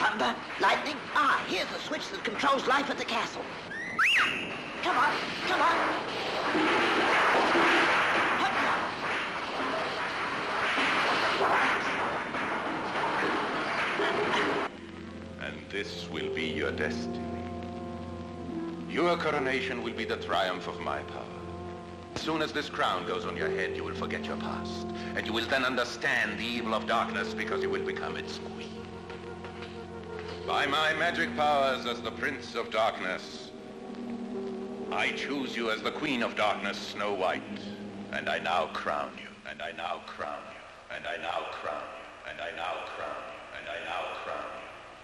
Thunder? Lightning? Ah, here's the switch that controls life at the castle. Come on, come on. And this will be your destiny. Your coronation will be the triumph of my power. As soon as this crown goes on your head, you will forget your past. And you will then understand the evil of darkness because you will become its queen. By my magic powers as the Prince of Darkness, I choose you as the Queen of Darkness, Snow White. And I now crown you. And I now crown you. And I now crown you. And I now crown you. And I now crown you.